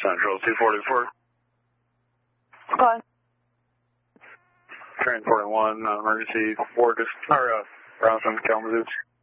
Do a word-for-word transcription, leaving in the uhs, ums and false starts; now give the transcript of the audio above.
Central two forty-four. Go ahead. Train forty-one, uh, emergency four, just, or, uh, Bronson, Kalamazoo.